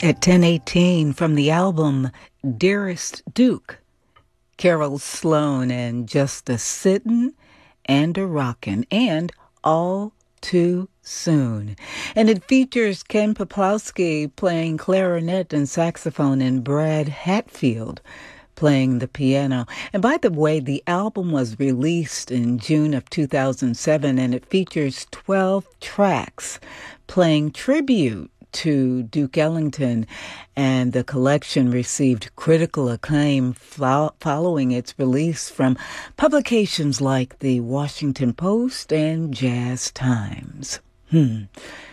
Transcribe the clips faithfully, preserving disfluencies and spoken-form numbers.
At ten eighteen from the album Dearest Duke, Carol Sloan and Just a Sittin' and a Rockin', and All Too Soon. And it features Ken Peplowski playing clarinet and saxophone and Brad Hatfield playing the piano. And by the way, the album was released in June of two thousand seven, and it features twelve tracks playing tribute to Duke Ellington, and the collection received critical acclaim fo- following its release from publications like the Washington Post and Jazz Times. Hmm.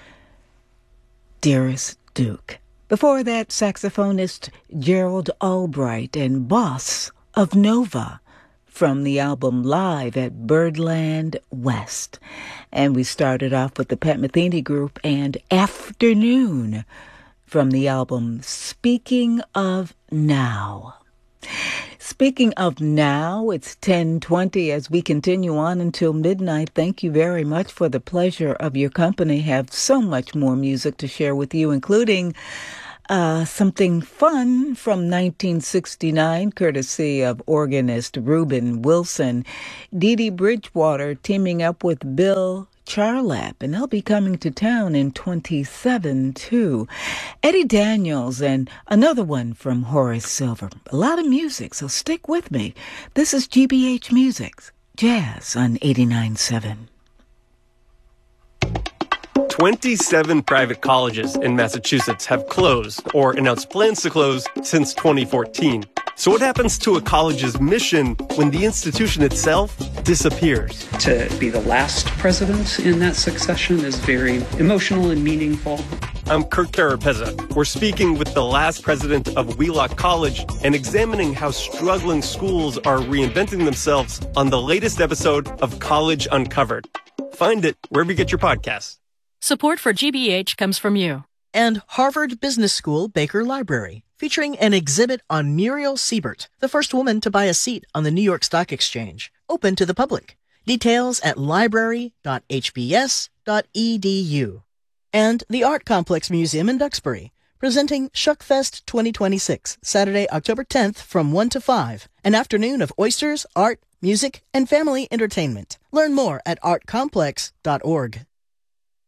Dearest Duke. Before that, saxophonist Gerald Albright and Boss of Nova from the album Live at Birdland West. And we started off with the Pat Metheny Group and Afternoon from the album Speaking of Now. Speaking of now, it's ten twenty as we continue on until midnight. Thank you very much for the pleasure of your company. Have so much more music to share with you, including Uh, something fun from nineteen sixty-nine, courtesy of organist Reuben Wilson. Dee Dee Bridgewater teaming up with Bill Charlap, and they'll be coming to town in twenty-seven, too. Eddie Daniels and another one from Horace Silver. A lot of music, so stick with me. This is G B H Music's Jazz on eighty-nine point seven. twenty-seven private colleges in Massachusetts have closed or announced plans to close since twenty fourteen. So what happens to a college's mission when the institution itself disappears? To be the last president in that succession is very emotional and meaningful. I'm Kirk Carapezza. We're speaking with the last president of Wheelock College and examining how struggling schools are reinventing themselves on the latest episode of College Uncovered. Find it wherever you get your podcasts. Support for G B H comes from you. And Harvard Business School Baker Library, featuring an exhibit on Muriel Siebert, the first woman to buy a seat on the New York Stock Exchange, open to the public. Details at library dot h b s dot e d u. And the Art Complex Museum in Duxbury, presenting Shuckfest twenty twenty-six, Saturday, October tenth from one to five, an afternoon of oysters, art, music, and family entertainment. Learn more at art complex dot org.